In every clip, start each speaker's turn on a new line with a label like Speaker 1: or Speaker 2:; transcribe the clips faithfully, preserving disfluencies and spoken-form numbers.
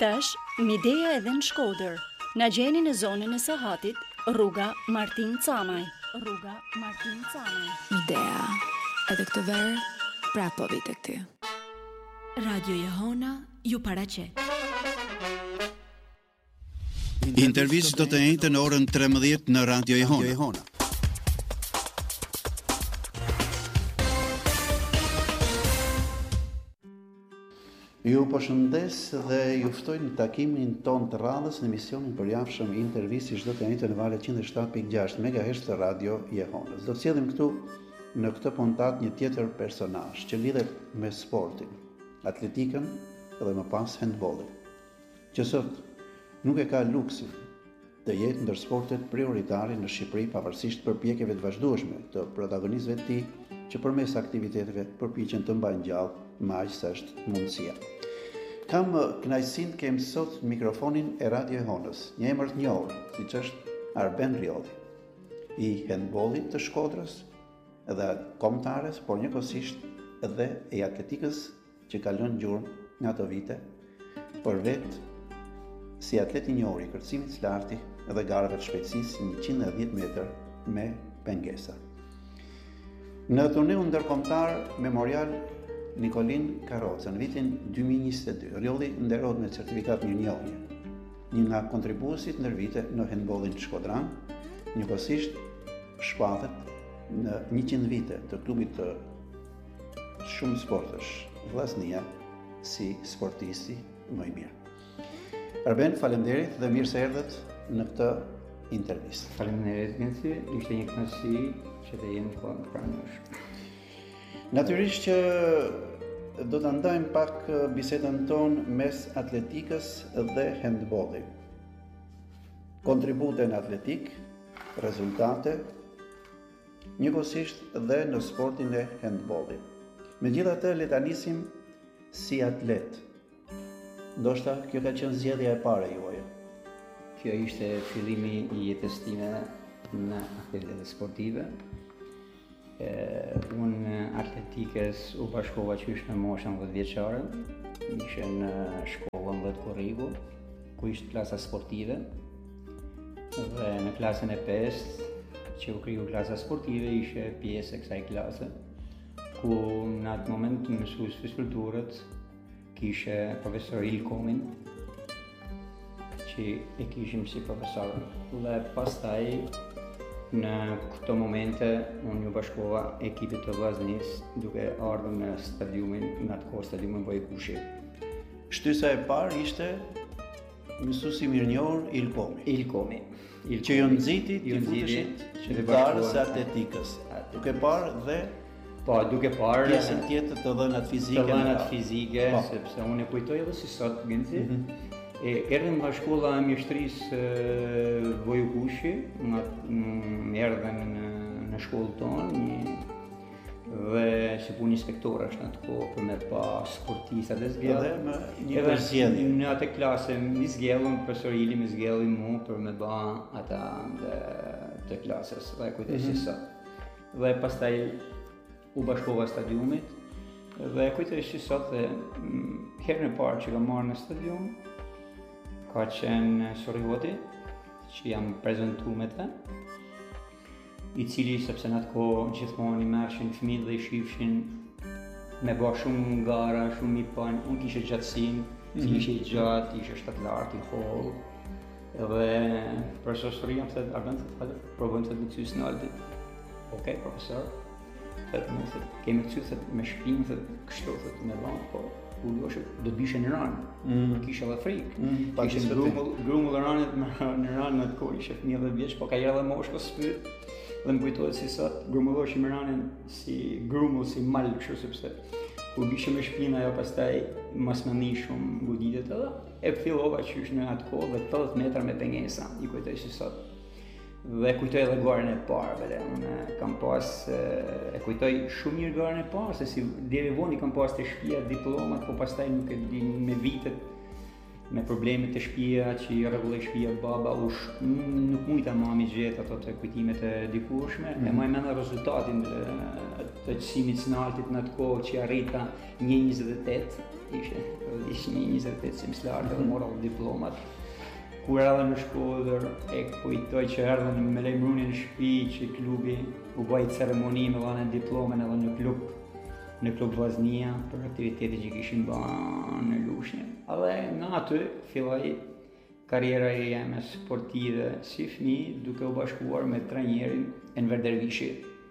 Speaker 1: Tash, Mideja edhe në Shkodër. Na gjeni në zonën e Sahatit, rruga Martin Camaj. Rruga Martin Camaj.
Speaker 2: Midea, edhe këtë verë, prapo vit e këty.
Speaker 1: Radio Jehona ju paraqet.
Speaker 3: Intervistë do të njëjtë në orën tretëmbëdhjetë në Radio Jehona. Ju përshëndes dhe ju ftoj në takimin ton të radhës në emisionin përjavshëm intervistë çdo të njëjtë në valët njëzet e shtatë pikë gjashtë megahertz të Radio Jehonës. Do të sjellim këtu në këtë puntat një tjetër personazh që lidhet me sportin, atletikën dhe më pas handballin, që sot nuk e ka luksin të jetë ndër sportet prioritare në Shqipëri pavarësisht përpjekjeve të vazhdueshme të protagonistëve të tij që përmes aktiviteteve përpiqen të mbajnë gjallë me aq sa është mundësia. Kam kënaqësinë të kem sot mikrofonin e Radio Jehonës, një emër të njohur, siç është Arben Rjolli, i handballit të Shkodrës dhe kombëtares, por njëkohësisht edhe i atletikës që ka lënë gjurmë në ato vite, për vetë si atlet i njohur i kërcimit të lartë dhe garave të shpejtësisë njëqind e dhjetë metër me pengesa. Në turneu ndërkombëtar Memorial Nikolin Karoca në vitin dy mijë e njëzet e dy, Rjolli nderohet me certifikat mirënjohje, një nga kontribuesit ndër vite në handballin shkodran, njëkohësisht shpathet në njëqind vite të klubit të shumë sportësh vllaznia si sportisti më i mirë. Arben, faleminderit dhe mirë se erdhët në këtë intervistë.
Speaker 4: Faleminderit Genci, ishte një kënaqësi që të jemi pranë jush.
Speaker 3: Natyrisht që do të ndajmë pak bisedën tonë mes atletikës dhe handballit. Kontribute në atletik, rezultate, njëkohësisht dhe në sportin e handballit. Megjithatë, le ta nisim si atlet. Ndoshta kjo ka qenë zgjedhja e parë juaj.
Speaker 4: Kjo ishte fillimi i jetës time në aktivitete sportive. E, unë atletikës u bashkova qysh në moshën dhjetë vjeçare, ishe në shkollën dhjetë Korrigu, ku ishte klasa sportive, dhe në klasën e pestë, që u kriju klasa sportive, ishe pjesë e kësaj klase, ku në atë moment mësues fizikulturët kishe profesor Ilkomin, që e kishim si profesor, dhe pastaj në këto momente unë ju bashkova ekipit të vllaznisë duke ardhur në stadiumin, në atë kohë stadiumin Vojkushi.
Speaker 3: Shtysa e parë ishte mësuesi mirënjohur Ilkomi.
Speaker 4: Ilkomi. Ilkomi.
Speaker 3: Që ju nxiti të futeshit qytetarës së atletikës. Duke parë dhe
Speaker 4: po, duke parë
Speaker 3: pjesën tjetër të dhënat fizike.
Speaker 4: Të dhënat fizike, po. Sepse unë e kujtoj edhe si sot, Genci. Mm-hmm. E erdhëm nga shkolla e mjeshtrisë Vojkushi, erdhëm në, në shkollë tonë, një, dhe si punë inspektorash në atë kohë për me pa sportistat dhe zgjellë.
Speaker 3: Edhe me një përzgjedhje.
Speaker 4: Në atë klasë mi zgjellën, profesor Ili mi zgjellën mu për me ba ata dhe të klasës, dhe kujtoj mm-hmm. si sot. Dhe pastaj u bashkova stadiumit, dhe kujtoj si sot dhe herën e parë që kam marrë në stadium, ka qenë Sorihoti, që jam prezentu me te, i cili sepse në atë kohë gjithmonë i merrshin fëmijët dhe i shifshin me ba shumë gara, shumë i pan, unë kishe gjatësin, mm-hmm. si ishe i gjatë, ishe shtatë lartë, i hollë, edhe profesori jam thëtë, Arben të falë, provojmë të të më cysë në aldit. Okej, profesor, thëtë më thëtë, kemi të cysë me shpinë, thëtë, kështu, thëtë, me lanë, po, u joshe, do të bishe në ranë, mm. kishe dhe frikë, mm. kishe grumë dhe ranët në ranë në të kohë, ishe një dhe vjeqë, po ka jere dhe moshko spyt, dhe më kujtojtë si sot, grumë dhe me ranën si grumë, si malë kështu, sepse u bishe me shpina, jo pastaj mas më një shumë goditet edhe, e fillova që është në atë kohë dhe tetëdhjetë metra me pengesa, i kujtojtë si sot. Dhe kujtoj edhe garën e parë, vele, unë kam pas, e kujtoj shumë mirë garën e parë, se si deri vonë i kam pas të shtëpia diplomat, po pastaj nuk e di me vitet me probleme të shtëpia që i rregulloi shtëpia baba, u sh... nuk mujta mami gjetë ato të kujtimet e dikurshme, mm. e më mend rezultatin të qësimit së nartit në atë kohë që arrita një njëzet e tetë, ishe, ishte një njëzet e tetë simslartë dhe mora diplomat. Kur erdhe në Shkodër, e kujtoj që erdhe me lajmërunin në shtëpi që klubi u bëj ceremoni me dhënë diplomën edhe në klub, në klub Vllaznia për aktivitetin që kishin bërë në Lushnjë. Edhe nga aty filloi karriera e jeme sportive si fëmijë, duke u bashkuar me trajnerin Enver Dervishi.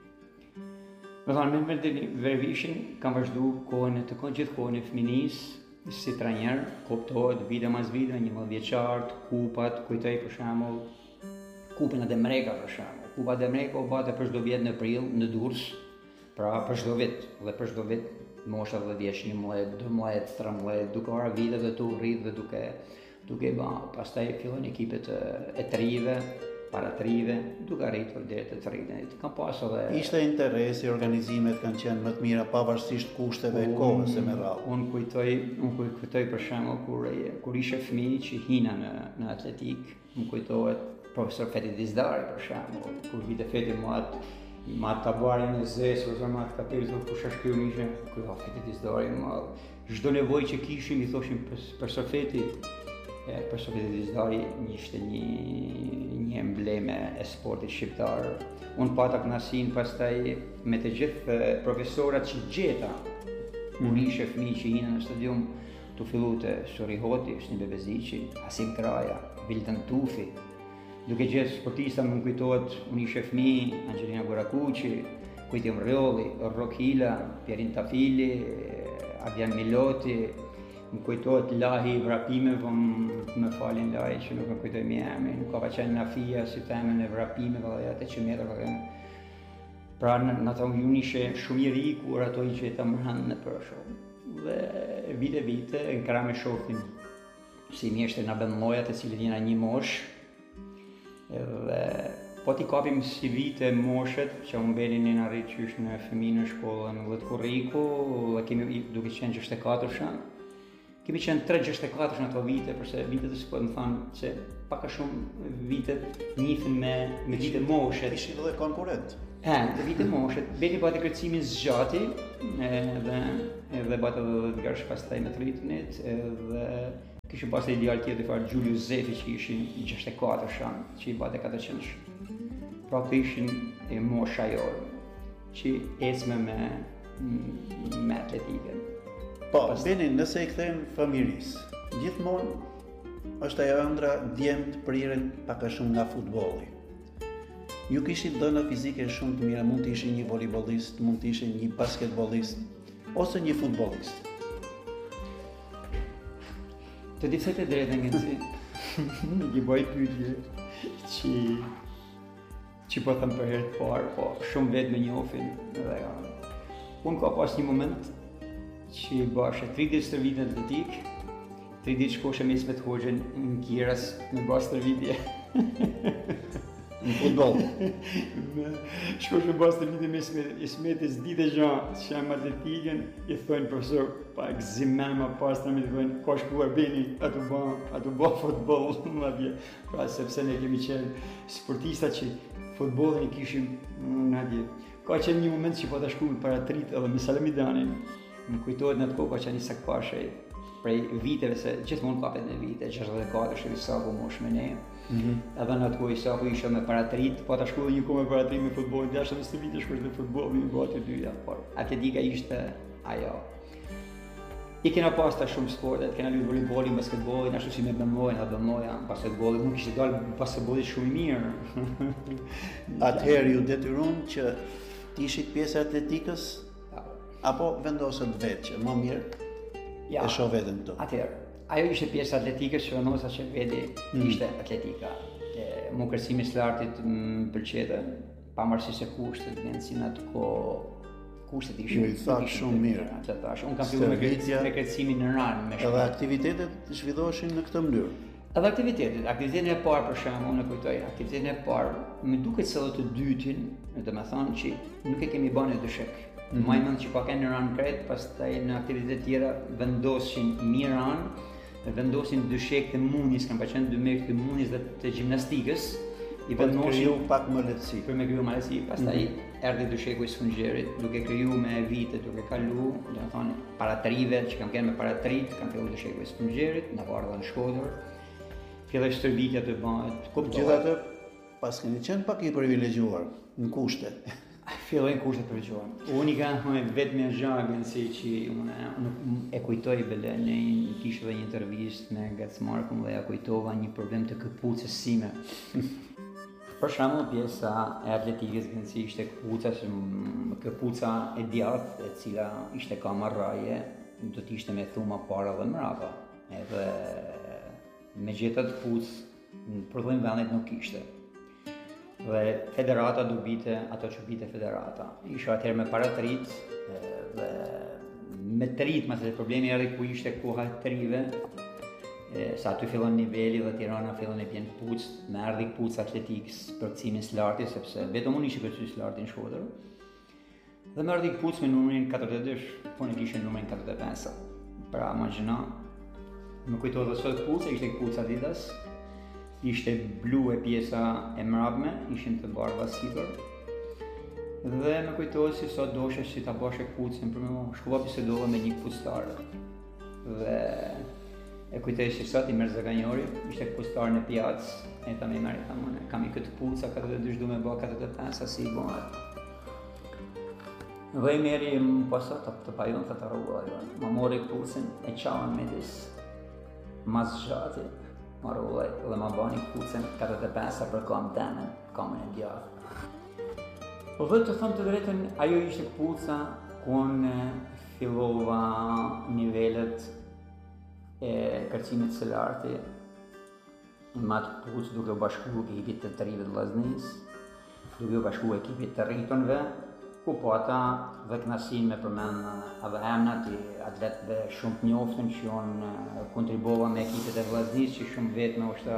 Speaker 4: Me thonë, me Enver Dervishin kam vazhdu kohën e të gjithë kohën e fëminisë, si trajner, kuptohet vite mas vite, një mëdhjetë vjeçart, kupat, kujtoj për shembull, kupën e Demreka për shembull. Kupa e Demreka u bate për çdo vjet në prill në Durrës, pra për çdo vit, dhe për çdo vit mosha dhe vjeç njëmbëdhjetë, dymbëdhjetë, tridhjetë, duke marrë vite dhe tu rrit dhe duke duke ba, pastaj fillon ekipet e trive, para trive, duke arritur deri te tridhjetë. Kam pas edhe
Speaker 3: ishte interesi, organizimet kanë qenë më të mira pavarësisht kushteve e kohës së me radhë.
Speaker 4: Unë kujtoj, unë kujtoj për shembull kur kur ishe fëmijë që hina në në atletik, më kujtohet profesor Feti Dizdari për shembull, kur vite Feti mat ma tabuarin e zes, ose ma të kapelë, kur shashkriu mishe, kur Feti Dizdari ma çdo nevojë që kishim i thoshim profesor Feti. Profesor Feti Dizdari ishte një, një embleme e sportit shqiptar. Unë pata kënaqësinë pastaj me të gjithë profesorat që gjeta kur ishe fëmijë që hina në stadium, tu fillu të Shori Hoti, Shnime Bezici, Hasim Kraja, Vildan Tufi. Duke gjithë sportista më kujtohet, unë ishe fëmijë, Angelina Gorakuqi, Kujtim Rjolli, Rokila, Pierin Tafili, Adrian Miloti. Më kujtohet Lahi i vrapimeve, më falin Lahi që nuk më kujtoj mi emrin, nuk ka pa qenë Nafia si themen e vrapimeve dhe atë që mjetër vërëm. Pra në ato unë ishe shumë i ri kur ato i gjeta më rëndë në për shumë. Dhe vite vite në kra me shohim si mjeshte në bëndlojat e cilët jena një mosh. Dhe po t'i kapim si vite moshet që unë berin një në rritë qysh në fëmi në shkollën dhe të kuriku dhe kemi duke qenë gjashtëdhjetë e katër shanë. Kemi qenë tre gjashtëdhjetë e katër në ato vite, përse vitet e si po më thanë që paka shumë vitet njithin me, me vite moshet.
Speaker 3: Ishin edhe konkurent.
Speaker 4: E, dhe vite moshet. Beni bate kërcimin zgjati, edhe, edhe bate edhe të gërsh pastaj me të rritënit, edhe kishim pastaj ideal tjetër farë Gjulius Zefi që ishin gjashtëdhjetë e katër shanë, që i bate katërqind shanë. Pra të ishin e mosha jorë, që ecme me, me atletikën.
Speaker 3: Po, Beni, nëse i kthejmë fëmirisë, gjithmonë është ajo ëndra djemt priren pak a shumë nga futbolli. Ju kishit dhëna fizike shumë të mira, mund të ishin një volejbolist, mund të ishin një basketbolist, ose një futbolist.
Speaker 4: Të di thëtë e drejtë nga si, një bëj pyetje që që po thëmë për herë të parë, po shumë vetë me njofin. Dhe, unë ka pas një moment që bashe tridhjetë stërvitje atletik, tridhjetë shkoshe me Ismet Hoxhën në Kjeras në bas stërvitje.
Speaker 3: Në futbol.
Speaker 4: Shkoshe bas stërvitje me Ismet e zdite gjanë që jam atletikën, i thojnë profesor, pa gzimema pas të me të thojnë, ka shkuar Beni, atu ba, atu ba futbol, më atje. Pra, sepse ne kemi qenë sportista që futbolin i kishim në atje. Ka qenë një moment që po të shku me paratrit edhe me Salamidanin. Më kujtohet në atë kohë ka qenë një sak pashej prej viteve, se gjithmonë kapet në vite, gjashtëdhjetë e katër shë Isaku mosh me ne. Mm-hmm. Edhe në atë kohë Isaku isha me paratrit, po ta shkullë një kohë me paratrit me futbolin, gjashtëdhjetë vite shkush dhe futbolin, në botë të dyja, por atletika ishte ajo. I kena pas ta shumë sportet, kena luajtur volejbolin, basketbolin, ashtu si me B M W-n, B M W-ja, basketbolli, nuk ishte dalë basketbolli shumë i mirë.
Speaker 3: Atëherë ju detyruan që të ishit pjesë e atletikës, apo vendosët vetë që më mirë
Speaker 4: ja,
Speaker 3: e shoh veten këtu?
Speaker 4: Atëherë, ajo ishte pjesë e atletikës që vendosa që veti mm. ishte atletika. E, mu kërcimi së lartit më pëlqete, pavarësisht se kushtet vjen si në atë kohë, kushtet ishin
Speaker 3: i thak shumë mirë.
Speaker 4: Unë kam filluar me, me kërcimin në ranë me shkollë.
Speaker 3: Edhe aktivitetet zhvilloheshin në këtë mënyrë.
Speaker 4: Edhe aktivitetet, aktivitetin e parë për shembull, unë kujtoj, aktivitetin e parë, më duket se edhe të dytin, do të thonë që nuk e kemi bënë dyshek. Mm-hmm. Më mend që pa kanë në ranë kret, pastaj në aktivitete tjera vendoshin një ranë vendosin dyshek të munis, kanë qenë dy mekë të munis dhe të gjimnastikës, i
Speaker 3: Për të kriju
Speaker 4: vendosin
Speaker 3: pak më lehtësi.
Speaker 4: për me kriju malësi. Pastaj erdhi dysheku i Sfungjerit, duke kriju me vite, duke kalu, do të thonë paratrive që kanë qenë me paratrit, kanë filluar dysheku i Sfungjerit, në Bardha në Shkodër. Filloi stërvitja të bëhet, kuptohet.
Speaker 3: Gjithatë, pas keni qenë pak i privilegjuar në kushte.
Speaker 4: Fillojnë kushtet për gjuhën. Unë i kanë vetëm një zhagën si që unë nuk e kujtoj bele, ne kishte dhe një intervistë me Gacmarkun dhe ja kujtova një problem të këpucës sime. Për shembull, pjesa e atletikës si ishte këpuca, këpuca e djathtë, e cila ishte ka marraje, do të ishte me thuma para dhe mrapa. Edhe me gjitha të këpucë, në përdhim vendet nuk ishte. Dhe federata do bite ato që bite federata. Isha atëherë me paratrit dhe me trit, ma se problemi erdhi ku ishte koha e trive, sa aty fillon niveli dhe Tirana fillon e bjen puc, me erdhi puc atletikës për këcimin slarti, sepse vetëm unë ishe kërcy slarti në Shkodër. Dhe me erdhi puc me numrin katërdhjetë e dy, po në kishe numrin katërdhjetë e pesë. Pra, imagjino, më kujto dhe sot puc, ishte puc Adidas, ishte blu e pjesa e mrapme, ishin të bardha sipër. Dhe më kujtohet si sot doshe si ta boshe kucën për me më shkova bisedova me një kuctarë. Dhe e kujtoj si sot i merr zaganjori, ishte kuctarë në pjacë, e ta me i marri thamone, kam i këtë puca, katërdhjetë e dy shdu me ba katërdhjetë e pesë, si i bëhet. Dhe i meri më pasat të, të pajon të të rrugë, më mori kucën e qaën me disë mas zhati. Marullaj dhe ma bani kucën katërdhjetë e pesë për kam temen, kamën e djathtë. Po dhe të thëmë të drejtën, ajo ishte kuca ku unë fillova nivellet e kërcimit së larti, në matë kucë duke u bashku ekipit të të rive të Vllaznis, duke u bashku ekipit të rritonve, ku po ata dhe knasin me përmen edhe emnat i atletëve shumë të njoftën që unë kontribova me ekipet e Vllaznis që shumë vetë me është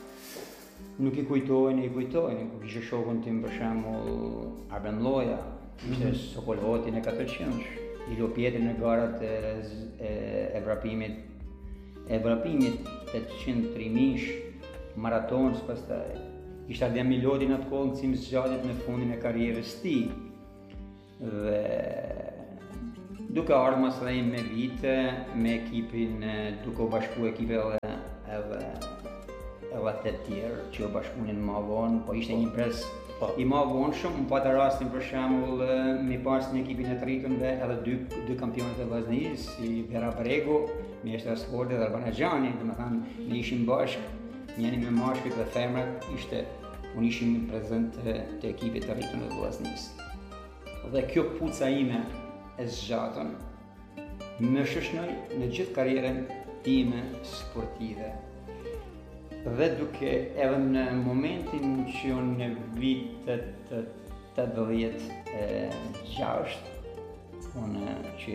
Speaker 4: nuk i kujtojnë, i kujtojnë, ku kishe shokun tim për shembull Arben Lloja, ishte Sokol Hotin e katërqind, i lopjetin në garat e, e, e vrapimit, e vrapimit tetëqind trimish, maratons pastaj. Ishte Adem Miloti në atë kohë në cimë zgjatit në fundin e karrierës tij. Dhe duke ardhur mas dhe me vite me ekipin, duke u bashku ekipe edhe edhe edhe të tjerë që u bashkunin më vonë, po ishte një pres i më vonshëm, më pata rastin për shembull me pas në ekipin e të rritonve edhe dy dy kampionët e Vllaznis, si Vera Bregu, mjeshtër sporti dhe Arbanaxhani, domethënë ne ishim bashkë, njëri me mashkujt dhe femrat, ishte unë ishim prezent të, të ekipit të rritonve të Vllaznis. Dhe kjo puca ime e zgjatën më shoqëroi në gjithë karrierën time sportive. Dhe duke edhe në momentin që unë në vitet tetëdhjetë e gjashtë, unë që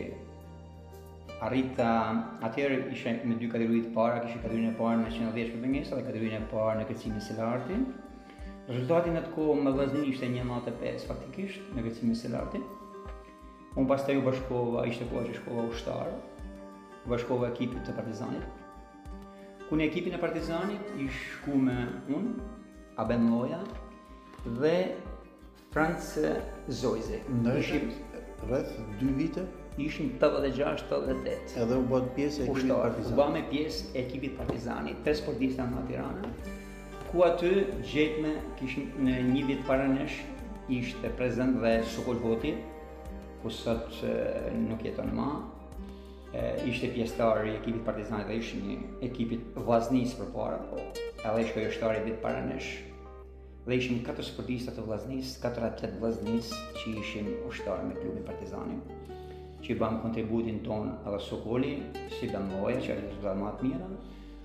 Speaker 4: arrita, atëherë ishe me dy kategoritë para, kishe kategorinë e parë në qendër dhjetë për pengesa dhe kategorinë e parë në kërcimin së larti. Rezultati në atë kohë me Vllaznin ishte një notë e pesë faktikisht në kërcimin së larti. Unë pastaj u bashkova, ishte koha që shkova ushtar, u bashkova ekipit të Partizanit. Ku në ekipin e Partizanit i shku me unë, Aben Lloja dhe Franc Zojzi.
Speaker 3: Ndërshim rreth dy vite?
Speaker 4: Ishim tetëdhjetë e gjashtë tetëdhjetë e tetë.
Speaker 3: Edhe u bët pjesë e ekipit Partizanit.
Speaker 4: U bëme pjesë e ekipit Partizanit, tre sportista nga Tirana. Ku aty gjetme, kishim në një vit para nesh, ishte prezent dhe Sokol Hoti, ku sot nuk jeton më. Ishte pjesëtar i ekipit Partizanit dhe ishte një ekipit Vllaznis përpara, po edhe ishte pjesëtar i vit para nesh. Dhe ishim katër sportista të Vllaznis, katër atlet Vllaznis që ishim ushtarë me klubin Partizanit, që i bam kontributin ton edhe Sokoli, si Aben Lloja, që është rezultat më të mira.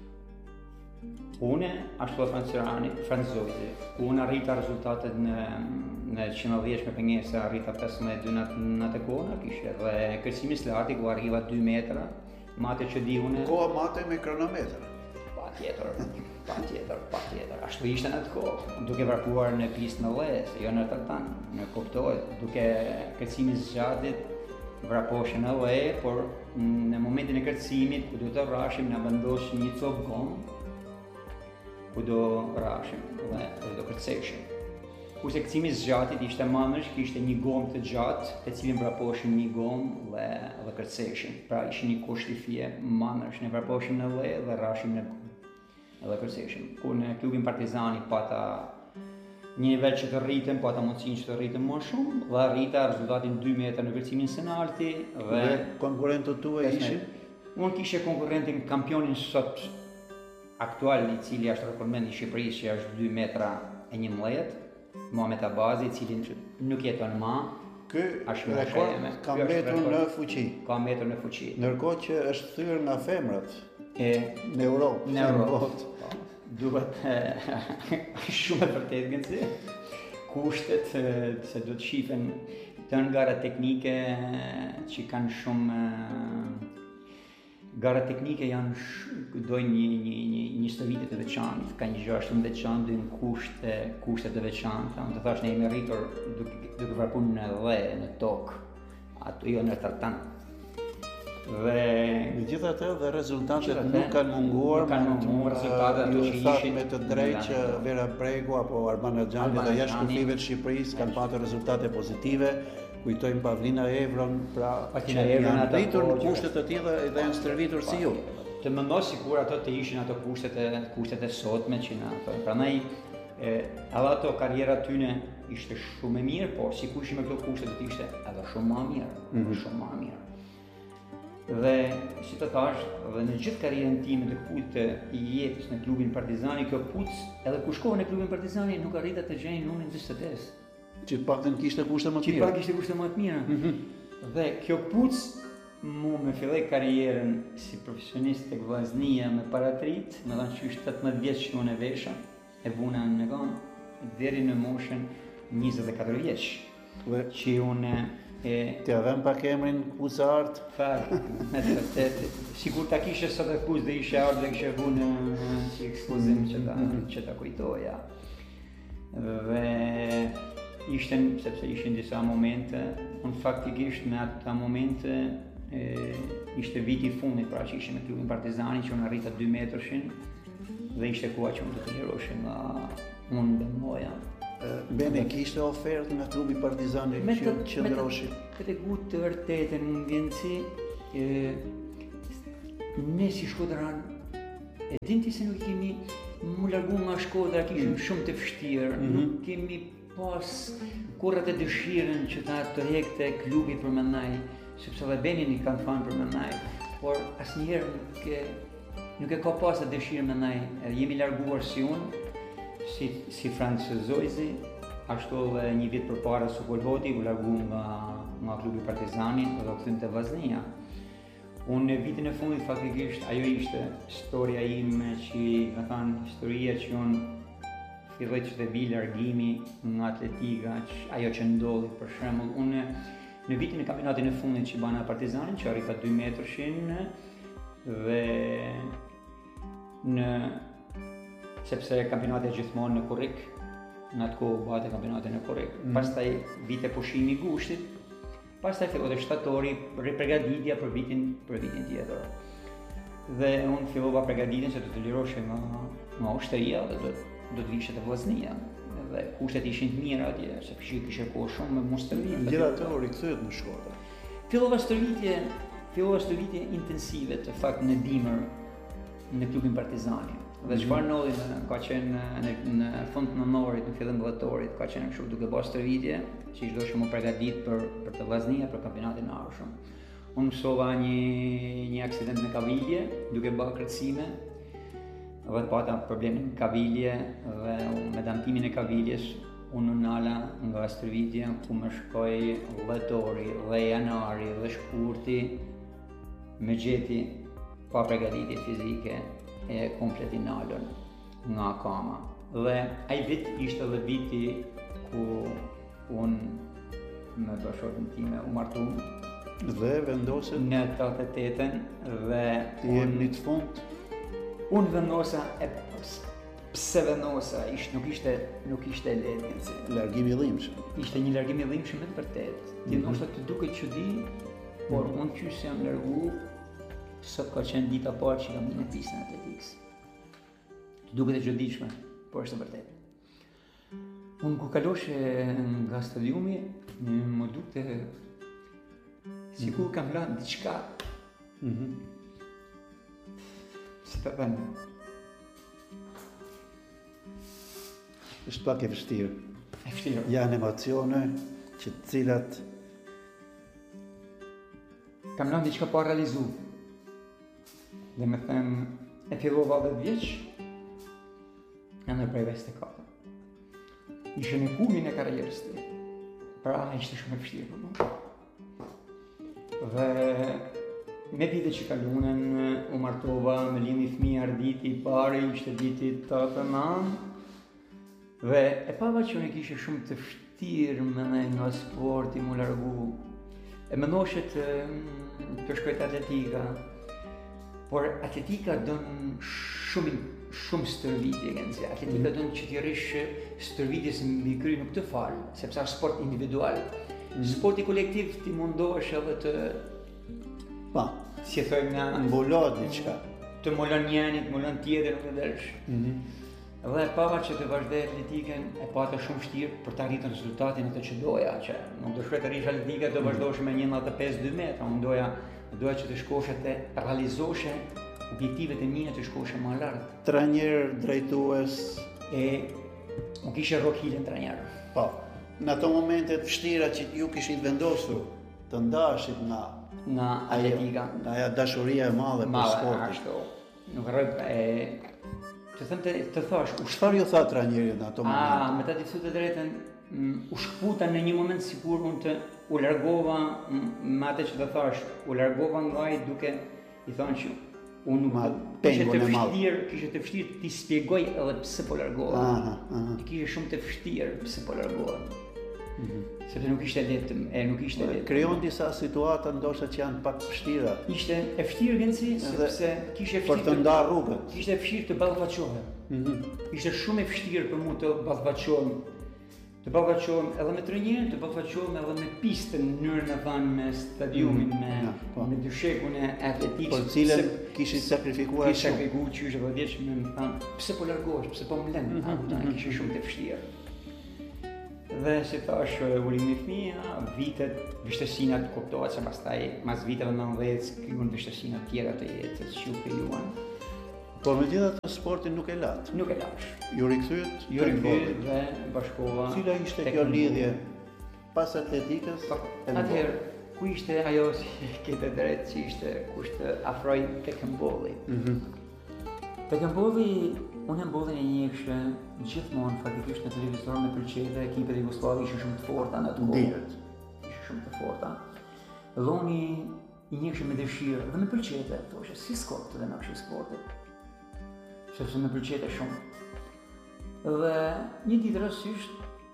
Speaker 4: Une, ashtu e Franc Zojzi, unë arrita rezultatet në, në qindë dhjetë me pengesa, arrita pesëmbëdhjetë e dy në atë kohë, kishte dhe kërcimi së larti ku arriva dy metra, mate që di une...
Speaker 3: Koha mate me kronometër.
Speaker 4: Pa tjetër, pa tjetër, pa tjetër, ashtu ishte në atë kohë, duke vrapuar në pistë në dhe, se jo në tartan, në kuptohet, duke kërcimi së gjatit, vraposhën edhe, por në momentin e kërcimit, ku do të rrashim, na vendosin një copë gomë, ku do rrashim dhe do kërceshim. Kurse kërcimi i zgjatit ishte manësh, kishte një gomë të gjatë, të cilin vraposhim një gomë dhe, dhe kërceshim. Pra ishte një kusht i fije manësh, ne vraposhim në dhe dhe rrashim në gomë dhe kërceshim. Ku në klubin Partizani pata një nivel që të rritëm, pata mundësin që të rritëm më shumë, dhe rrita rezultatin dy metra në kërcimin senalti. Dhe,
Speaker 3: dhe konkurentët tuaj ishin?
Speaker 4: Unë kishe konkurentin kampionin sot aktual, i cili është rekordmend i Shqipërisë, që është dy metra e njëmbëdhjetë, Muhamet Abazi, i cili nuk jeton më.
Speaker 3: Ky rekord ka mbetur në fuqi.
Speaker 4: Ka mbetur në fuqi.
Speaker 3: Ndërkohë që është thyer nga femrat
Speaker 4: e
Speaker 3: në Europë.
Speaker 4: Në Europë. Duhet shumë e vërtet gënzi. Kushtet se do të shifen të në gara teknike që kanë shumë gara teknike janë dojnë një një një një stërvitje të veçantë, ka një gjë shumë të veçantë, dojnë kushte kushte të veçanta. Unë të thash ne jemi rritur duke duke vrapuar në dhe në tokë, ato jo në tartan. Dhe
Speaker 3: megjithatë dhe rezultatet nuk kanë munguar,
Speaker 4: nuk kanë munguar rezultatet
Speaker 3: ju thatë me të drejtë që Vera Bregu apo Arman Axhani dhe jashtë kufive të Shqipërisë kanë patur rezultate pozitive. Kujtojmë Pavlina Evron, pra që janë rritur në kushtet të tilla dhe janë stërvitur si ju.
Speaker 4: Të mendosh sikur ato të ishin ato kushtet e kushtet e sotme që na ato. Prandaj edhe ato karriera tyne ishte shumë e mirë, por sikur ishim me këto kushte do të ishte edhe shumë më mirë, mm -hmm. shumë më mirë. Dhe si të thash, dhe në gjithë karrierën time të kulte i jetës në klubin Partizani, kjo puc, edhe kur shkova në klubin Partizani nuk arrita të gjej nunin njëzet e pesë.
Speaker 3: Që paktën kishte kushte më të mira.
Speaker 4: Që paktën kishte kushte më të mira. Mm -hmm. Dhe kjo puc mu me filloi karrierën si profesionist tek Vllaznia me paratrit, më dhanë që ishte tetëmbëdhjetë vjeç që unë e vesha, e vuna në Megan, deri në moshën njëzet e katër vjeç.
Speaker 3: Dhe
Speaker 4: që unë e
Speaker 3: të avem pak emrin Puca Art.
Speaker 4: Fakt, me të vërtetë. Sikur ta kishe sot e Puc dhe ishe ardhur dhe kishe vënë si ekspozim që ta që ta kujtoja. Dhe ishten, sepse ishin disa momente, unë faktikisht në ata momente e, ishte viti i fundit, pra që ishte me klubin Partizani, që unë arrita dy metrshin dhe ishte koha që unë të të liroshin nga unë dhe moja.
Speaker 3: Bene, kishte ofertë nga klubi Partizani që qëndroshi?
Speaker 4: Me të gut të vërtetën në vjenësi, ne si Shkodran, e dinti se nuk kemi mu largu nga Shkodra, kishim shumë të vështirë, nuk kemi pas kurrat e dëshirën që ta të rekte klubi për mëndaj, sepse dhe Benin i kanë fanë për mëndaj, por asnjëherë nuk e, nuk e ka pas e dëshirë mëndaj, jemi larguar si unë, si, si Franz Zojzi, ashtu dhe një vit për para Sokol Hoti u largu nga, nga klubi Partizani dhe u kthym te Vllaznia. Unë në vitin e fundit faktikisht ajo ishte historia ime që, ka thënë, historia që unë filloi që të vi largimi nga atletika, që, ajo që ndodhi për shembull. Unë në vitin e kampionatit në fundit që bana Partizanin, që arrita dy metrshin dhe në sepse kampionati gjithmonë në Korrik, në atë kohë bate kampionati në Korrik. Mm. Pastaj vite pushimi i gushtit, pastaj filloi shtatori ripregaditja për vitin për vitin tjetër. Dhe unë fillova përgatitjen se do të lirohesha nga nga ushtria dhe do do të vishte te Vllaznia. Dhe kushtet ishin të mira atje, sepse kishte kohë shumë me mos stërvitje.
Speaker 3: Megjithatë u rikthyet në Shkodër.
Speaker 4: Fillova stërvitje, fillova stërvitje intensive të fakt në dimër në klubin Partizani. Dhe çfarë ndodhi, ka qenë në, në fund të nëntorit, në fillim të dhjetorit, ka qenë kështu duke bërë stërvitje, që ishte doshë më përgatit për për të Vllaznia për kampionatin e ardhshëm. Unë mësova një një aksident në kavilje, duke bërë kërcime, dhe pata problemin në kavilje dhe me damtimin e kaviljes, unë nala nga stërvitje ku më shkoi dhjetori dhe janari dhe shkurti me gjeti pa përgatitje fizike e komplet i nalën nga kama. Dhe ai vit ishte edhe viti ku unë me bashkëshorten time u martum
Speaker 3: dhe vendoset
Speaker 4: në tetëdhjetë e tetën dhe
Speaker 3: ti jemi në të fund.
Speaker 4: Unë vendosa e pse vendosa, ishte nuk ishte nuk ishte lehtë.
Speaker 3: Largimi i dhimbshëm.
Speaker 4: Ishte një largim i dhimbshëm me të vërtetë. Ti ndoshta të duket çudi, por unë qysë jam lërgu, sot ka qenë dita parë që kam në pistën e atletikës. Të duket e çuditshme, por është e vërtetë. Unë kur kaloshe nga stadiumi, më dukte sikur kam lënë diçka.
Speaker 3: Mhm.
Speaker 4: Si ta them.
Speaker 3: Është pak e vështirë.
Speaker 4: E vështirë.
Speaker 3: Janë emocione që të cilat
Speaker 4: Kam lënë diçka pa realizu. Dhe me them, e fillova dhjetë vjeç, e në prej veste katër. Ishe në kulmin e karrierës tim. Pra, ishte shumë e vështirë për mua. Dhe me vite që kalunen, u martova, me lindi fëmija arditi i pari, ishte viti të nënë. Dhe e pava që unë kishe shumë të vështirë me ne nga sporti mu largu. E më noshe të, të shkojt atletika, por atletika dënë shumë, shumë stërvitje, gënëzja. Atletika dënë që t'i rish stërvitje se mbi kry nuk të falë, sepse është sport individual. Mm. Sporti kolektiv ti mundohesh edhe të,
Speaker 3: pa,
Speaker 4: si e thojmë nga,
Speaker 3: mbulot diçka.
Speaker 4: të molon njeni, të molon tjetër, nuk të delsh.
Speaker 3: Mhm.
Speaker 4: Dhe e pava që të vazhdoj atletiken, e pata shumë vështirë për të arritur rezultatin atë që doja, që nuk do shkoj të rish atletika të vazhdosh me një e pesë dy metra, unë doja, doja që të shkoshe të realizoshe objektivet e mine të shkoshe më lartë.
Speaker 3: Trajner, drejtues,
Speaker 4: E unë kishe Rock Hillin trajner.
Speaker 3: po, në ato momentet vështira që ju kishit vendosur të ndashit nga
Speaker 4: Nga atletika.
Speaker 3: nga aja dashuria e madhe për
Speaker 4: Madhe,
Speaker 3: sportin.
Speaker 4: ashtu. Nuk rrëp e... Të thëmë të, të thash, u
Speaker 3: Çfarë ju tha trajneri në ato
Speaker 4: A,
Speaker 3: momente?
Speaker 4: me ta t'i thotë të drejtën, mm, u shkputa në një moment sikur unë të u largova mm, me atë që të thash, u largova nga ai duke i thënë që unë nuk
Speaker 3: Ma
Speaker 4: kishe
Speaker 3: pengun
Speaker 4: të
Speaker 3: e madh.
Speaker 4: vështirë, kishe të vështirë t'i spjegoj edhe pse po largova.
Speaker 3: Aha, aha.
Speaker 4: I kishe shumë të vështirë pse po largova. Sepse nuk ishte lehtë, e nuk ishte lehtë.
Speaker 3: Krijon disa situata ndoshta që janë pak vështira
Speaker 4: Ishte e vështirë gënësi, sepse kishe
Speaker 3: për të
Speaker 4: vështirë
Speaker 3: ndarë rrugët.
Speaker 4: Ishte e vështirë të ballafaqohem.
Speaker 3: Mhm.
Speaker 4: Ishte shumë e vështirë për mua të ballafaqohem. Të ballafaqohem edhe me trajnerin, të ballafaqohem edhe me pistën, në mënyrën e thënë me stadiumin, me
Speaker 3: Ja, po.
Speaker 4: me dyshekun e atletikës.
Speaker 3: Për cilën
Speaker 4: pse-
Speaker 3: kishit sakrifikuar
Speaker 4: Kishe
Speaker 3: shumë.
Speaker 4: sakrifikuar qysh e vëdjeç me më thanë, pse po largohesh, pse po më lën, mm -hmm. Kishe shumë të vështirë. Dhe si thash, urimi fëmija, vitet, vështërsinat kuptohet se pastaj mas viteve nëntëdhjetë kryon vështërsinat tjera të jetës që u krijuan.
Speaker 3: Por megjithatë sportin nuk e lat.
Speaker 4: Nuk e lash.
Speaker 3: Ju rikthyet
Speaker 4: Jo rikthyer dhe bashkova.
Speaker 3: Cila ishte
Speaker 4: tek
Speaker 3: kjo
Speaker 4: futbolli.
Speaker 3: lidhje pas atletikës?
Speaker 4: Po,
Speaker 3: e
Speaker 4: atëherë, ku ishte ajo si kete drejt që ishte kush të afroj tek handbolli.
Speaker 3: Mhm.
Speaker 4: Tek handbolli, unë handbollin e njehshe gjithmonë faktikisht në televizor me pëlqej dhe ekipet e Jugosllavë ishin shumë të forta në atë kohë.
Speaker 3: Dihet.
Speaker 4: Ishin shumë të forta. Dhe unë i njehshe me dëshirë dhe me pëlqejte, thoshe si skort të dhe në kështu sportit. Sepse me pëlqejte shumë. Dhe një ditë rastësisht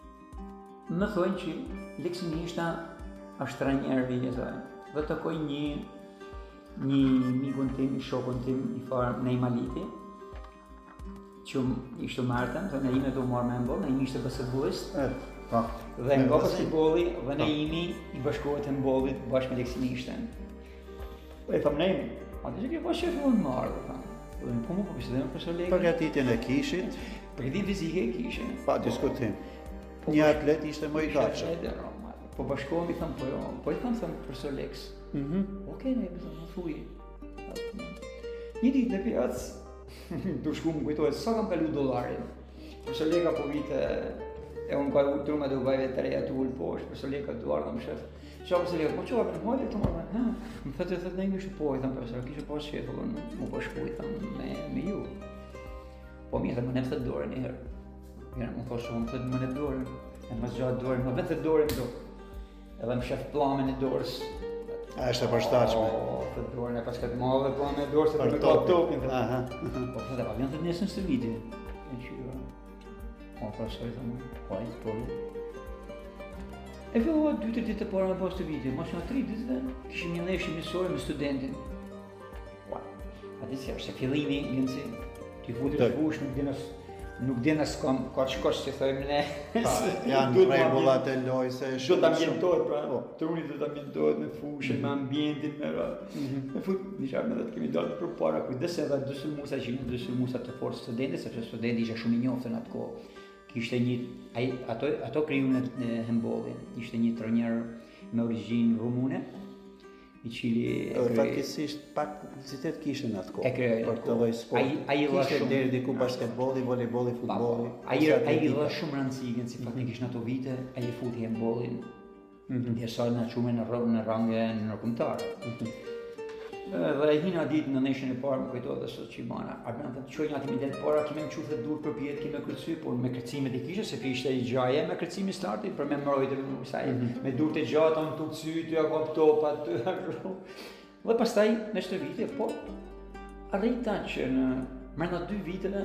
Speaker 4: më thonë që Leksi Mishta është trajner vjetër dhe takoj një një mikun tim, një shokun tim i farëNej Maliti, që ishte martën, dhe në ime do marrë me handboll, në imi ishte basketbollist,
Speaker 3: E, po.
Speaker 4: dhe
Speaker 3: Me
Speaker 4: nga
Speaker 3: basketbolli.
Speaker 4: basketbolli dhe në imi i bashkohet handbollit bashkë me Leksi Mishtën. Po e thamë nejmë, atë që ke po shefë unë marrë, dhe thamë. Dhe në pumu po bisedojmë me profesor Lekë.
Speaker 3: Përgatitjen e kishit,
Speaker 4: Përgatitim fizike e kishe.
Speaker 3: pa diskutim.
Speaker 4: Po,
Speaker 3: Një
Speaker 4: bash-
Speaker 3: atlet ishte më i gatshëm.
Speaker 4: Ishte edhe normal. Po bashkohemi thëmë, po jo, po i thëmë thëmë profesor Leks.
Speaker 3: Mhm.
Speaker 4: Okej, ne e thëmë, thuj. Një ditë në pjatës, du shku më kujtohet, sa kam kalu dollarin. Profesor Leka po vite, e unë ka u trume dhe u bajve të reja të ullë poshtë, profesor Leka duar dhe më shef. Qa profesor Leka, po qa për në hojtë të marrë, ha? Më thëtë e thëtë ne imi ishte po, i thëmë profesor, kishe pas qetë, dhe më po shku, i thëmë, me, me ju. Po mi, thëmë, më nefë thëtë dorën i herë. Jena më thoshë, më thëtë më nefë dorën, e më zgjatë dorën, më vetë thëtë dorën do. Edhe më shef plamën e dorës.
Speaker 3: A është e përshtatshme.
Speaker 4: O, thëtë dorën e pas këtë madhe plamën e dorës, se për
Speaker 3: Për
Speaker 4: me ka
Speaker 3: topin.
Speaker 4: topin, thëtë.
Speaker 3: Aha.
Speaker 4: Po thëtë, pa vjen thëtë nesën së viti. E qyra. Po, prasoj, thëmë, po, i të poli. E fillova dy të ditë të para me pas të viti, mas në tri ditëve, kishim një ndeshje misore me studentin. Ua, atë si është, se fillimi, gënësi, ti futi
Speaker 3: Tak.
Speaker 4: shkush, nuk dinas nuk din as kam ka shkosh që thojmë ne.
Speaker 3: Janë rregullat e lojës se
Speaker 4: do ta ambientohet pra. Truni do ta ambientohet me fushën, me ambientin, me me fut, nisha me atë kemi dalë përpara kujdes edhe dy sulmuesa që janë dy sulmuesa të fortë studentë, sepse studenti ishte shumë i njohur në atë kohë. Kishte një ai ato ato krijuan në handballin. Ishte një trajner me origjinë rumune, i cili
Speaker 3: fatkesisht pak publicitet kishte në atë kohë.
Speaker 4: E krijoi
Speaker 3: për të lloj sporti.
Speaker 4: Ai ai
Speaker 3: kishte deri diku basketbolli, voleybolli, futbolli.
Speaker 4: Ai ai dha shumë rëndësi, si faktikisht në ato vite ai e futi handballin. Dhe sa në qume në rrëmë në rangë në nërkumtarë. Dhe e hina ditë në neshën e parë më kujtojë dhe sot që i mana. Arben të të qoj nga timi delë para, kime më qufë dur për pjetë, kime kërcy, por me kërcimet i kishe, se ishte i gjaje me kërcimi starti, për me mërojtë me mësaj, me dur të gjatë, në të cy, të jakop topat, të jakop. Dhe pastaj në shtë vite, po, arrita që në mërëna dy viteve,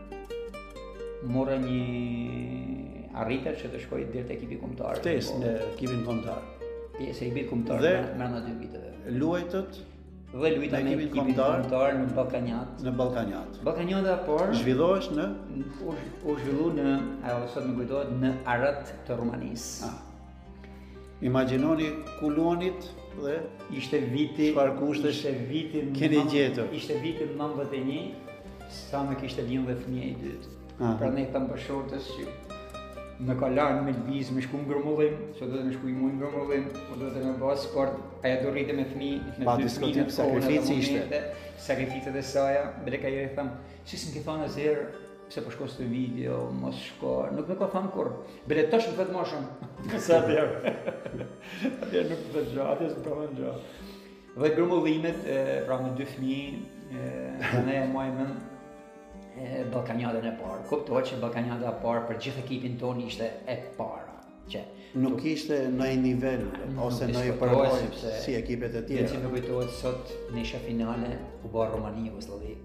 Speaker 4: mora një arrita që të shkoj dhe të ekipi kombëtar.
Speaker 3: Tes në ekipin kombëtar.
Speaker 4: Pjesë e ekipit kombëtar mërëna dy viteve.
Speaker 3: Luajtët
Speaker 4: dhe luajta me ekipin kombëtar në Ballkanjat.
Speaker 3: Në Ballkanjat.
Speaker 4: Ballkanjata por
Speaker 3: zhvillohesh në
Speaker 4: u, u zhvillu në, ajo sot më kujtohet, në Arët të Rumanisë.
Speaker 3: Ah. Imagjinoni kulonit dhe
Speaker 4: ishte viti
Speaker 3: çfarë kushte
Speaker 4: ishte viti
Speaker 3: keni gjetur.
Speaker 4: Ishte viti nëntëdhjetë e një, sa më kishte lënë dhe fëmia i dytë. Pra ne tam bashortës që me ka larë me lviz, me shku në grumullim, që do të me shku i mujnë në grumullim, por do të me bëhë sport, aja do rritë me fëmi, me dy fëmi në
Speaker 3: sakrifici ishte.
Speaker 4: Sakrificet e saja, bele ka jere thamë, që si më ke thanë e zërë, pse po shko së të video, mos shko, nuk me ka thamë kur, bele tash më fëtë ma shumë, sa atjerë, atjerë nuk më fëtë gja, atjerë së më pranë gja. Dhe grumullimet, pra me dy fëmi, ne e majmë Ballkanjatën e parë. Kuptohet që Ballkanjata e parë për gjithë ekipin tonë ishte e para. Që
Speaker 3: nuk ishte në një nivel ose në një përvojë si ekipet e tjera.
Speaker 4: Si më kujtohet sot në isha finale u bë Romania Jugosllavi.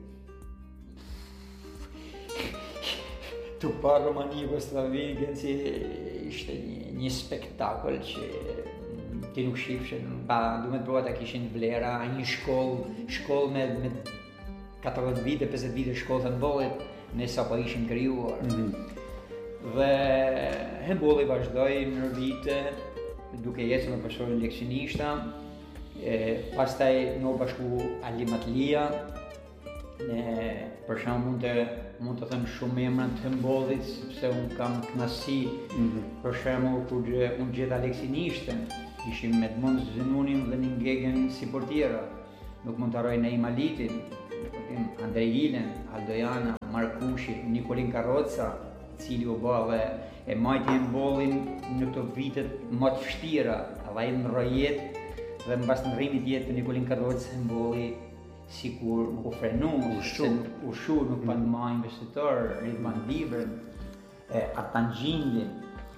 Speaker 4: Tu pa Romania Jugosllavi, genci ishte një, një spektakël që ti nuk shifshe, ba, duhet bëhet ta kishin vlera, një shkollë, shkollë me, me katërdhjetë vite, pesëdhjetë vite shkollë të handbollit, ne sa po ishin krijuar. Mm-hmm. Dhe handbolli vazhdoi në vite, duke ecur me profesorin leksionista, pastaj në bashku Ali Matlia, ne për shembull mund të mund të them shumë emra të handbollit, sepse un kam kënaqësi, mm-hmm. për shembull kur unë gjeta leksionistën, ishim me Edmond Zenunin dhe Ningegen si portiera. Nuk mund të harroj Naim Alitin, Andrej Ilen, Aldojana, Markushi, Nikolin Karroca, cili u bë dhe e majti handbollin në këto vitet më të vështira, edhe ai në rrojet dhe mbas në rrimit jetë të Nikolin Karroca handbolli sikur u frenu, u shu, nuk pa më investitor, Ridvan Livrën, Artan Gjindin,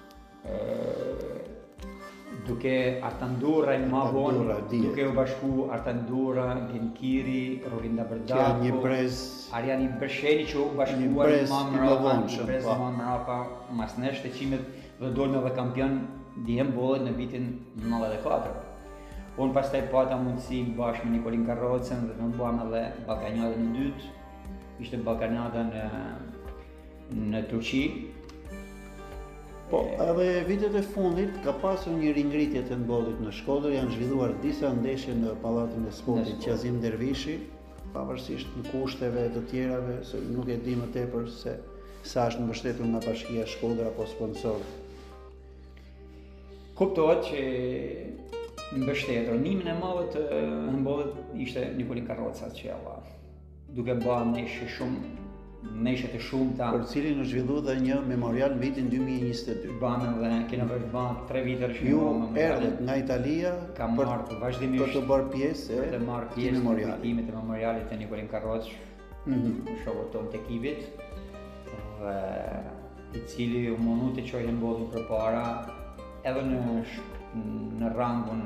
Speaker 4: duke Artan Durra i ma vonë, duke u bashku Artan Durra, Genkiri, Rorinda Bërdaku,
Speaker 3: një brez,
Speaker 4: Arjani Bersheni që u bashkuar ma mrapa, një brez ma mrapa, mas në shteqimet dhe dojnë edhe kampion di handbollit në vitin nëntëdhjetë e katër. Unë pastaj pata mundësi bashkë me Nikolin Karrocën dhe në bëjmë edhe Ballkanjatën e dytë, ishte Ballkanjata në, në Turqi.
Speaker 3: Po, edhe vitet e fundit ka pasur një ringritje të handbollit në Shkodër, janë zhvilluar disa ndeshje në Pallatin e Sportit Qazim Dervishi, pavarësisht në kushteve të tjerave, se nuk e di më tepër se sa është mbështetur nga Bashkia Shkodër apo sponsor.
Speaker 4: Kuptohet që mbështetur, nimin e madh të handbollit ishte Nikolin Karroca që ella, duke bërë ndeshje shumë Neshe të shumta,
Speaker 3: për cilin u zhvillu dhe një memorial në vitin dy mijë e njëzet e dy.
Speaker 4: Banën dhe kena vërë banë tre vitër që
Speaker 3: ju erdhët nga Italia
Speaker 4: ka marrë vazhdimisht
Speaker 3: për të bërë pjesë e
Speaker 4: të marrë pjesë në vitimit e memorialit të Nikolin Karroc, shoqët tonë të ekipit, dhe i cili u mundu të qojë handbollin përpara edhe në në rangun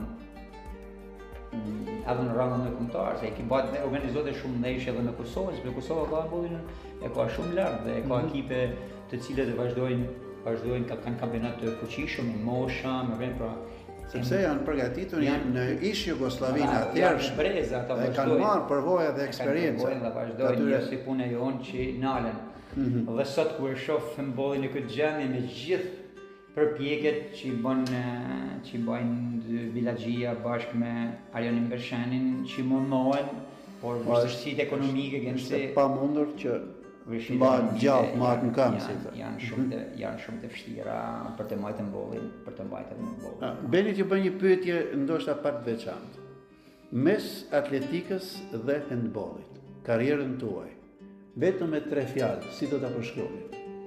Speaker 4: edhe në rangun në kombëtar, se i kibat organizohet shumë ndeshje edhe në Kosovë, sepse Kosova ka handbollin e ka shumë lart dhe e ka ekipe të cilët vazhdojnë vazhdojnë ka kanë kampionat të fuqishëm, në mosha, më vjen pra
Speaker 3: sepse janë përgatitur
Speaker 4: janë-
Speaker 3: në ish Jugosllavinë
Speaker 4: Janë
Speaker 3: atëhershme.
Speaker 4: breza, ata
Speaker 3: E kanë
Speaker 4: vazhdojnë.
Speaker 3: marrë përvoja dhe eksperiencë.
Speaker 4: Dhe vazhdojnë jo si punë e jonë që nalen. Dhe sot kur e shoh futbollin në këtë gjendje me gjithë përpjekjet që i bën eh, që i bajnë Villagjia bashkë me Arionin Bershenin që mundohen, por vështirësitë ekonomike kanë se
Speaker 3: Ishte pamundur që
Speaker 4: vështirësitë
Speaker 3: mbahet
Speaker 4: ekonomike
Speaker 3: gjallë, mbahet në
Speaker 4: janë-
Speaker 3: këmbë, si
Speaker 4: janë-
Speaker 3: thënë.
Speaker 4: Janë shumë të janë shumë të vështira për të mbajtur bollin, për të mbajtur bollin.
Speaker 3: Ah, Beni t'ju bëj një pyetje ndoshta pak të veçantë. Mes atletikës dhe handbollit, karrierën tuaj, vetëm me tre fjalë, si do ta përshkruani?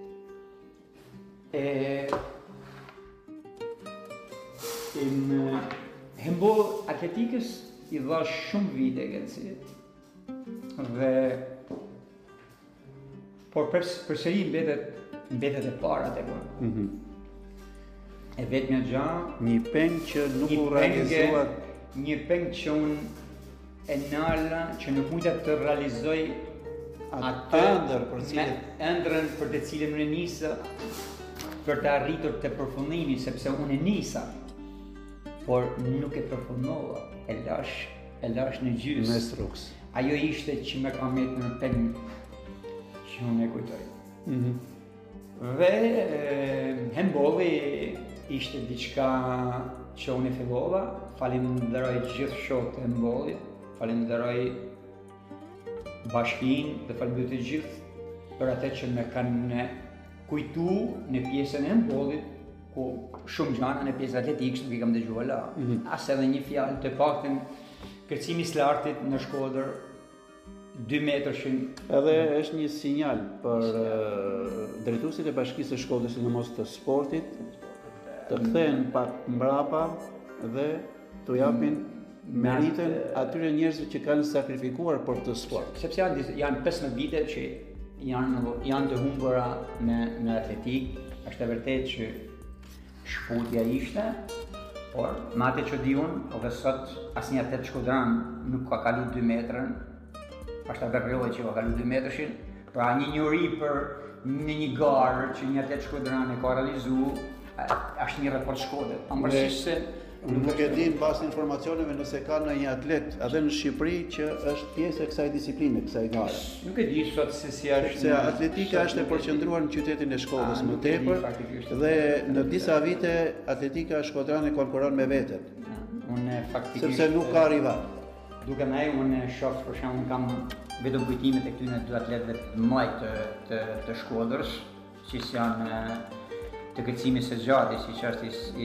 Speaker 4: E, in handball atletikës i dha shumë vite gënsi. Dhe por pers, përsëri mbetet mbetet e para tek unë.
Speaker 3: Mhm.
Speaker 4: E vetmja gjë,
Speaker 3: Një peng që nuk
Speaker 4: një
Speaker 3: u
Speaker 4: pengë,
Speaker 3: realizuat.
Speaker 4: një pengë që unë e nala që nuk mujta të realizoj
Speaker 3: Atë ëndër për cilën
Speaker 4: me ëndrën për të cilën unë nisa për të arritur të përfundimi, sepse unë e nisa, por nuk e përfundova, e lash, e lash në gjysmë.
Speaker 3: mes rrugës.
Speaker 4: Ajo ishte që më ka metë në pengë që unë e kujtoj.
Speaker 3: Mhm.
Speaker 4: Dhe e, handbolli ishte diçka që unë e fillova, falenderoj gjithë shokët e handbollit, falenderoj bashkinë dhe falenderoj të gjithë për atë që më kanë kujtu në pjesën e handbollit, ku shumë gjana në pjesën atletikës nuk i kam dëgjuar la. As edhe një fjalë të paktën kërcimi i slartit në Shkodër dy metrëshin.
Speaker 3: Edhe është një sinjal për uh, drejtuesit e Bashkisë së Shkodrës, sidomos të sportit, të kthehen pak mbrapa dhe t'u japin meritën atyre njerëzve që kanë sakrifikuar për këtë sport.
Speaker 4: Sepse janë, dis- janë pesëmbëdhjetë vite që janë, janë të humbura në, në atletik, është e vërtet që shputja ishte, por me atë që di unë, edhe sot asnjë atlet shkodran nuk ka kalu dy metrën, është e vërrove që ka kalu dy metrëshin, pra një njëri për në një garë që një atlet shkodran e ka realizu, a- është një rekord Shkodër, pavarësisht se
Speaker 3: Unë nuk e di në bazë informacioneve nëse ka në një atlet edhe në Shqipëri që është pjesë e kësaj disipline, kësaj gare.
Speaker 4: nuk e di sot se si është.
Speaker 3: Se
Speaker 4: në-
Speaker 3: atletika është e
Speaker 4: nuk e di.
Speaker 3: përqendruar në qytetin e Shkodrës
Speaker 4: A,
Speaker 3: më
Speaker 4: nuk e di,
Speaker 3: tepër
Speaker 4: faktikisht.
Speaker 3: dhe në disa vite atletika shkodrane konkuron me vetet,
Speaker 4: Unë faktikisht
Speaker 3: sepse nuk ka rival.
Speaker 4: Duke me e, unë shoh për shembull kam vetëm kujtimet e këtyre dy atletëve të mëdhenj të, të, të Shkodrës, që janë të kërcimit së gjatë, siç është is, i,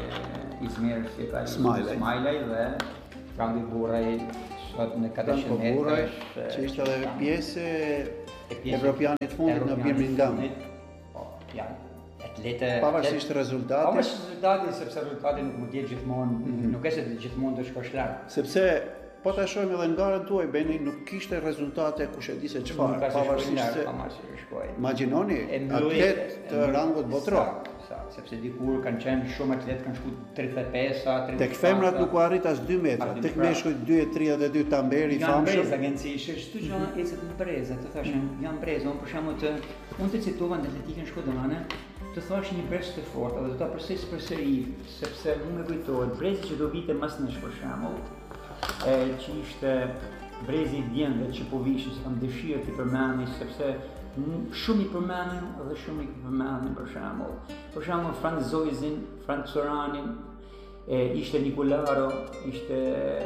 Speaker 4: Izmir
Speaker 3: Smajlaj.
Speaker 4: Smajlaj dhe Frangi Burraj sot në katërqind
Speaker 3: Franco Burraj,
Speaker 4: metrash.
Speaker 3: që ishte edhe pjesë
Speaker 4: e pjesë-
Speaker 3: evropianit fundit në
Speaker 4: evropianit
Speaker 3: Birmingham.
Speaker 4: fundit. Po, janë atlete
Speaker 3: Pavarësisht rezultatit,
Speaker 4: Pavarësisht rezultatit, sepse rezultati nuk mund të jetë gjithmonë, nuk është se gjithmonë do shkosh lart.
Speaker 3: sepse po ta shohim edhe në garën tuaj, Beni nuk kishte rezultate kush e di se
Speaker 4: Nuk
Speaker 3: çfarë,
Speaker 4: ka se shkoj
Speaker 3: pavarësisht
Speaker 4: lart,
Speaker 3: se
Speaker 4: pavarësisht se shkoj.
Speaker 3: imagjinoni
Speaker 4: E mbylloi-
Speaker 3: atlet të
Speaker 4: e mbyll-
Speaker 3: rangut botror.
Speaker 4: Sakt, sakt, sepse dikur kanë qenë shumë atletë kanë shku tridhjetë e pesë, tridhjetë e
Speaker 3: Tek femrat nuk u arrit as dy metra,
Speaker 4: As dy
Speaker 3: tek
Speaker 4: metra.
Speaker 3: meshkujt dy e tridhjetë e dy Tamberi i
Speaker 4: Janë breza
Speaker 3: famshëm.
Speaker 4: agencishe, çdo gjë ecet në breza, të thashë janë breza, unë për shembull të unë të citova në atletikën shkodrane, të thash një brez të fortë dhe do ta përsëris përsëri, sepse më kujtohet brezi që do vite mas nesh për shembull, e që ishte brezi i djemve që po vishin, se kam dëshirë të përmendni sepse n- shumë i përmendin dhe shumë i përmendin për shembull. Për shembull Frank Zoizin, Frank Soranin, e, ishte Nikolaro, ishte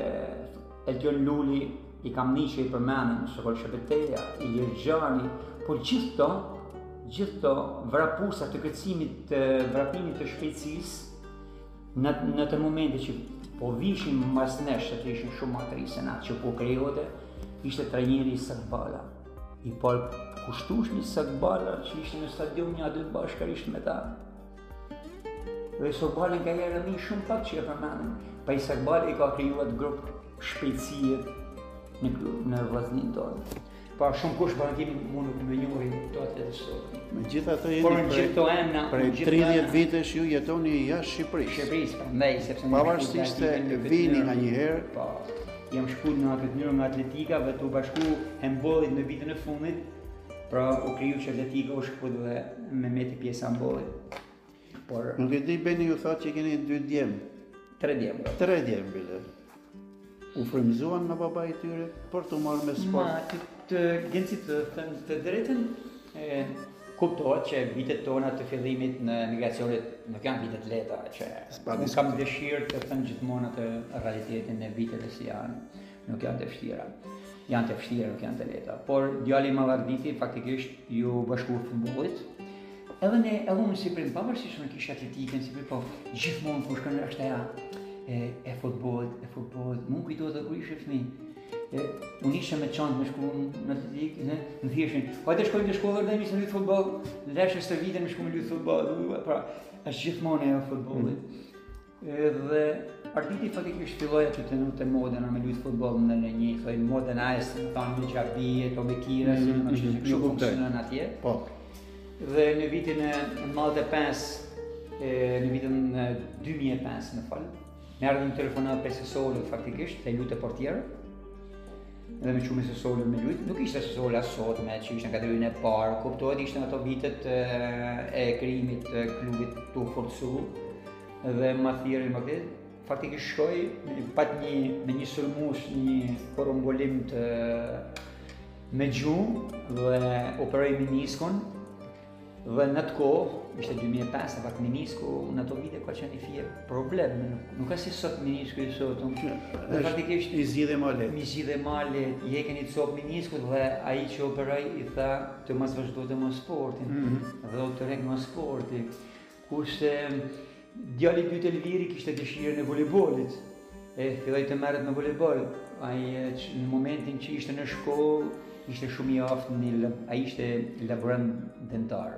Speaker 4: Elton Luli, i kam një që i përmendin, Sokol Shepeteja, Ilir Gjani, por gjithë to, gjithë to vrapusa të kërcimit të vrapimit të shpejtësisë në, në të momente që po vishin mas nesh, se të ishin shumë matrisë në atë që po krijote, ishte trajneri Sakbala. I par kushtueshmi Sakbala që ishte në stadion një a dy bashkërisht me ta. Dhe Sakbalin ka herë mi shumë pak që e përmendin, pa i Sakbali i ka krijuar grup shpejtësie në, në vllaznin tonë. Pa shumë kush para kemi mund nuk më njohi to atletë sot.
Speaker 3: Megjithatë
Speaker 4: Por
Speaker 3: jeni
Speaker 4: në gjithë to
Speaker 3: prej,
Speaker 4: emna,
Speaker 3: prej
Speaker 4: në gjithë
Speaker 3: tridhjetë
Speaker 4: emna-
Speaker 3: vitesh ju jetoni jashtë Shqipërisë.
Speaker 4: Shqipërisë, prandaj sepse në
Speaker 3: Pavarësisht se
Speaker 4: atletikën në këtë
Speaker 3: vini
Speaker 4: mënyrë-
Speaker 3: nga një herë.
Speaker 4: Po, jam shkuar në atë mënyrë nga atletika dhe të u bashku handbollit në vitin e fundit, pra u kriju që atletika u shkut dhe me meti pjesa handbollit. Por
Speaker 3: Nuk e di Beni ju thotë që keni dy djem
Speaker 4: tre djembra.
Speaker 3: Tre djembile. U frymzuan në baba i tyre për të marrë me
Speaker 4: Ma,
Speaker 3: sport?
Speaker 4: të, të gjenci të thënë të drejtën, e, kuptohet që vitet tona të fillimit në emigracionit nuk janë vitet lehta, që
Speaker 3: S'pa
Speaker 4: unë
Speaker 3: diskutim.
Speaker 4: kam dëshirë të thënë gjithmonë atë realitetin e viteve si janë, nuk janë të vështira. Janë të vështira, nuk janë të lehta. Por djali i Mallarditi faktikisht ju bashku futbollit. Edhe ne, edhe unë si prim, pavarësisht unë kisha atletikën, si prim, po gjithmonë kur shkon është aja e, e futbollit, e futbollit. Mund kujtohet edhe kur ishe fëmijë. E, unë ishe me çantë me shku në atletikë, ne, më thjeshin, hajde shkojmë të shkollë dhe nisëm lutë futboll, leshë së vitën me shku me lutë futboll, pra, është gjithmonë e futbollit. Edhe Arditi faktikisht filloi aty të në modën me lutë futboll në në një thoj modën ajës, thonë me gjabie, to me kira, si më që kështu funksionon atje.
Speaker 3: Po.
Speaker 4: Dhe në vitin e nëntëdhjetë e pesë, e, në vitin e dy mijë e pesë, më fal, më erdhi një telefonat për Sassuolo faktikisht, te lutë portier. Dhe me qumë Sassuolo me lutë, nuk ishte Sassuolo as sot me që ishte në kategorinë e parë, kuptohet ishte në ato vitet e, e krijimit të klubit të forcu dhe ma thirrën më këtë. Faktikisht shkoj, pat një, me një sulmush, një korombolim të me gjumë dhe operoj meniskon dhe në të kohë, ishte dy mijë e pesë, pak menisku në ato vite ka qenë i fije problem, nuk, nuk ka si sot menisku i sot, unë dhe faktikisht
Speaker 3: I zgjidhe ma lehtë.
Speaker 4: mi zgjidhe male, i eken i copë meniskut dhe ai që operoj i tha të mas vazhdo të më sportin
Speaker 3: Mm -hmm.
Speaker 4: dhe u të rek më sporti, kurse djali dytë Elviri kishte dëshirën e volejbolit, e filloi të merret me volejbol. Ai në momentin që ishte në shkollë, ishte shumë i aftë në ai ishte laborant dentar.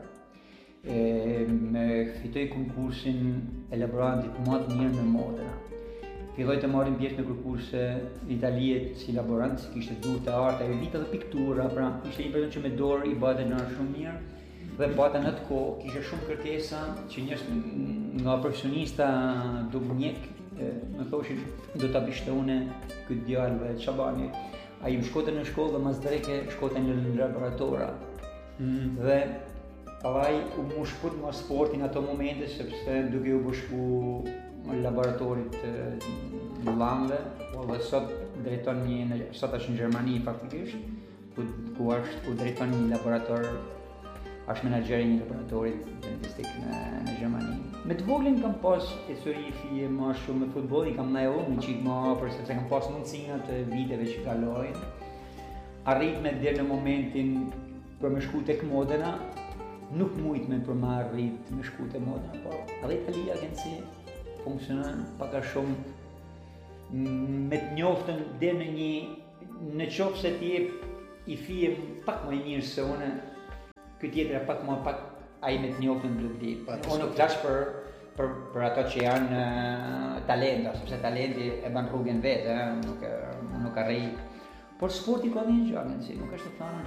Speaker 4: E me fitoi konkursin e laborantit më të mirë në Modena. Filloi të marrin pjesë në konkurse italiet si laborant, kishte dur të artë, ai vite dhe piktura, pra ishte një person që me dorë i bate gjëra shumë mirë. Dhe bata në të kohë, kishe shumë kërkesa që njërës nga profesionista do mjek, më thoshin do të bishte une këtë djallëve Qabani. A i më shkote në shkollë dhe mas dreke shkote në laboratora. Mm. Dhe ai u mu shkut ma sportin ato momente sepse duke u bëshku në laboratorit në Lande, dhe sot drejton një, sot është në Gjermani faktikisht, ku, ku është ku drejton një laborator. Është menaxheri një laboratorit dentistik në, në Gjermani. Me të voglin kam pas histori fije më shumë me futboll, i kam ndajë një qik më afër sepse kam pas mundësinë të viteve që kalojnë. Arrit me deri në momentin për me shku tek Modena, nuk mujt me për me arrit me shku tek Modena, por edhe Italia agenci funksionon pak a shumë me të njoftën deri në një në qoftë se ti jep i fije pak më i mirë se unë. Këtë tjetër e pak më pak ai me të njoftën do të di. Unë nuk flash për për për ato që janë uh, talenta, sepse talenti e ban rrugën vetë, nuk nuk arrej. Por sporti ka një gjë, si nuk është të thënë